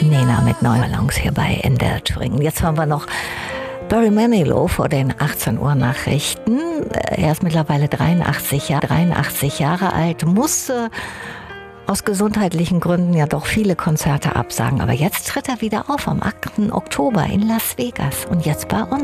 Nena mit neuen Ballons hier bei NDR Thüringen. Jetzt haben wir noch Barry Manilow vor den 18 Uhr Nachrichten. Er ist mittlerweile 83 Jahre alt, musste aus gesundheitlichen Gründen ja doch viele Konzerte absagen. Aber jetzt tritt er wieder auf am 8. Oktober in Las Vegas und jetzt bei uns.